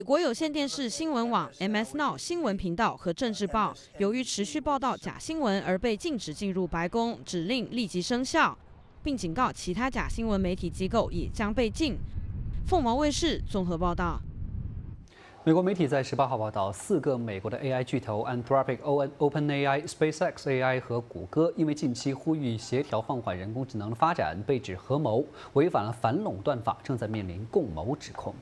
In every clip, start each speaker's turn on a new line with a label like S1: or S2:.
S1: 美国有线电视新闻网、MS Now 新闻频道和政治报，由于持续报道假新闻而被禁止进入白宫，指令立即生效，并警告其他假新闻媒体机构也将被禁。凤毛卫视综合报道。
S2: 美国媒体在18号报道，4个美国的 AI 巨头 Anthropic、OpenAI、SpaceX AI 和谷歌，因为近期呼吁协调放缓人工智能的发展，被指合谋，违反了反垄断法，正在面临共谋指控。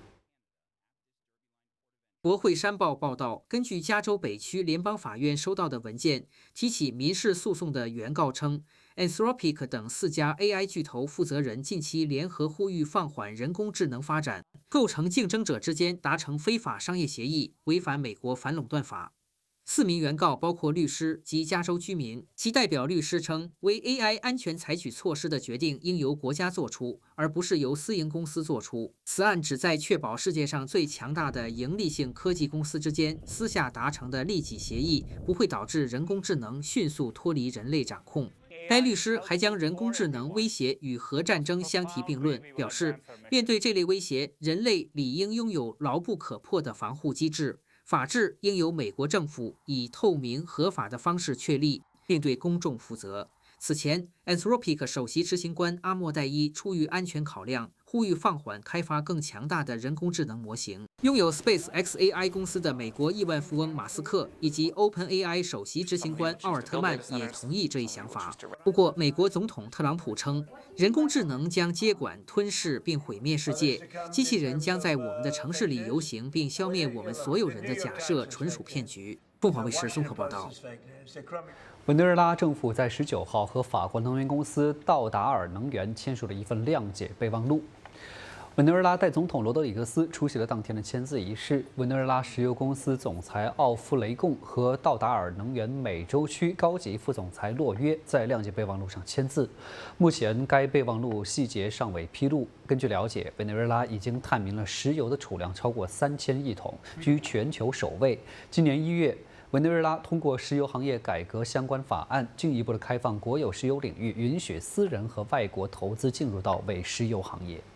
S3: 国会山报报道，根据加州北区联邦法院收到的文件，提起民事诉讼的原告称 ，Anthropic 等4家 AI 巨头负责人近期联合呼吁放缓人工智能发展，构成竞争者之间达成非法商业协议，违反美国反垄断法。4名原告包括律师及加州居民，其代表律师称，为 AI 安全采取措施的决定应由国家做出，而不是由私营公司做出。此案旨在确保世界上最强大的盈利性科技公司之间私下达成的利己协议不会导致人工智能迅速脱离人类掌控。该律师还将人工智能威胁与核战争相提并论，表示，面对这类威胁，人类理应拥有牢不可破的防护机制。 法治应由美国政府以透明合法的方式确立，并对公众负责。此前 ，Anthropic 首席执行官阿莫代伊出于安全考量，呼吁放缓开发更强大的人工智能模型。拥有 SpaceX AI 公司的美国亿万富翁马斯克以及 OpenAI 首席执行官奥尔特曼也同意这一想法。不过，美国总统特朗普称，人工智能将接管、吞噬并毁灭世界，机器人将在我们的城市里游行并消灭我们所有人的假设纯属骗局。凤凰卫视综合报道。
S2: 委内瑞拉政府在19号和法国能源公司道达尔能源签署了一份谅解备忘录。委内瑞拉代总统罗德里格斯出席了当天的签字仪式。委内瑞拉石油公司总裁奥夫雷贡和道达尔能源美洲区高级副总裁洛约在谅解备忘录上签字。目前，该备忘录细节尚未披露。根据了解，委内瑞拉已经探明了石油的储量超过3000亿桶，居全球首位。今年1月。 委内瑞拉通过石油行业改革相关法案，进一步的开放国有石油领域，允许私人和外国投资进入到为石油行业。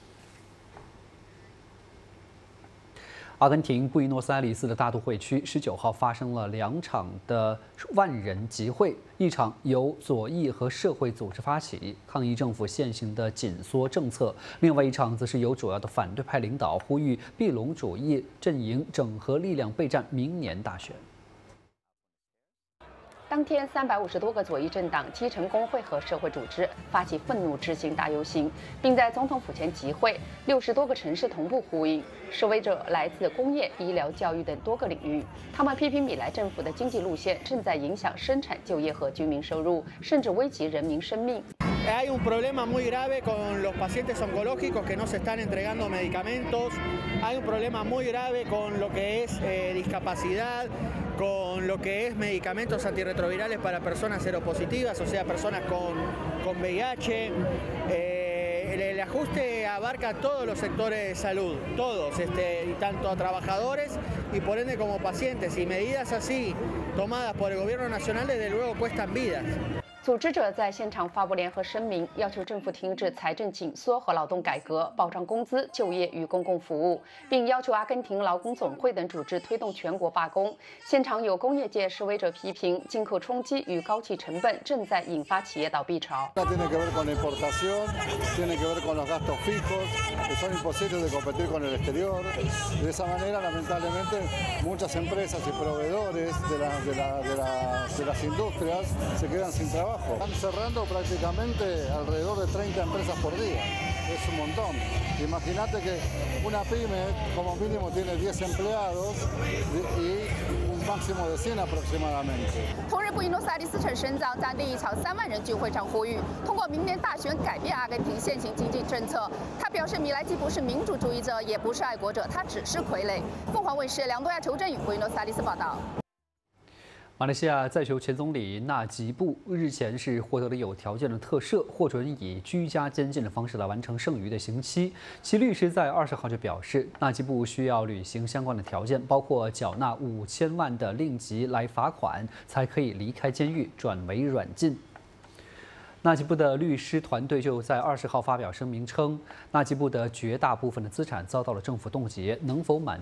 S2: 阿根廷布宜诺斯艾利斯的大都会区19号发生了2场的万人集会，一场由左翼和社会组织发起，抗议政府现行的紧缩政策；另外一场则是由主要的反对派领导呼吁庇隆主义阵营整合力量备战明年大选。
S4: 当天，350多个左翼政党、基层工会和社会组织发起愤怒之行大游行，并在总统府前集会。60多个城市同步呼应。示威者来自工业、医疗、教育等多个领域。他们批评米莱政府的经济路线正在影响生产、就业和居民收入，甚至危及人民生命。
S5: Hay un problema muy grave con los pacientes oncológicos que no se están entregando medicamentos. Hay un problema muy grave con lo que es discapacidad, con lo que es medicamentos antirretrovirales para personas seropositivas, o sea, personas con VIH. El ajuste abarca todos los sectores de salud, todos, tanto a trabajadores y por ende como pacientes. Y medidas así tomadas por el gobierno nacional desde luego cuestan vidas.
S4: 组织者在现场发布联合声明，要求政府停止财政紧缩和劳动改革，保障工资、就业与公共服务，并要求阿根廷劳工总会等组织推动全国罢工。现场有工业界示威者批评，进口冲击与高企成本正在引发企业倒闭潮。
S6: Tiene que ver con la importación, tiene que ver con los gastos fijos, que son imposibles de competir con el exterior. De esa manera, lamentablemente, muchas empresas y proveedores de las industrias se quedan sin trabajo. Están cerrando prácticamente alrededor de 30 empresas por día. Es un montón. Imagínate que una pyme como mínimo tiene 10 empleados y un máximo de 100 aproximadamente.
S7: 同日，布宜诺斯艾利斯城省长在另一场3万人聚会上呼吁，通过明年大选改变阿根廷现行经济政策。他表示，米莱既不是民主主义者，也不是爱国者，他只是傀儡。凤凰卫视梁东亚、仇振宇布宜诺斯艾利斯报道。
S2: 马来西亚在囚前总理纳吉布日前是获得了有条件的特赦，获准以居家监禁的方式来完成剩余的刑期。其律师在20号就表示，纳吉布需要履行相关的条件，包括缴纳5000万的令吉来罚款，才可以离开监狱，转为软禁。纳吉布的律师团队就在20号发表声明称，纳吉布的绝大部分的资产遭到了政府冻结，能否满